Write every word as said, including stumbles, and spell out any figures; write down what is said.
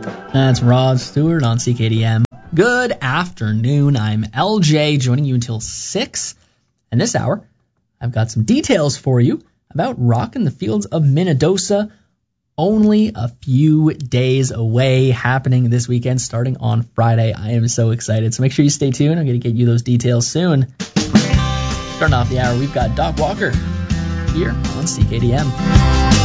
That's Rod Stewart on C K D M. Good afternoon. I'm L J, joining you until six. And this hour, I've got some details for you about Rockin' the Fields of Minnedosa. Only a few days away, happening this weekend, starting on Friday. I am so excited. So make sure you stay tuned. I'm going to get you those details soon. Starting off the hour, we've got Doc Walker here on C K D M.